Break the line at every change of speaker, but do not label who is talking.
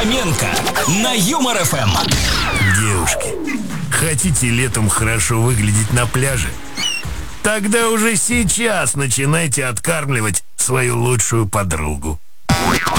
Хоменко на Юмор ФМ.
Девушки, хотите летом хорошо выглядеть на пляже? Тогда уже сейчас начинайте откармливать свою лучшую подругу.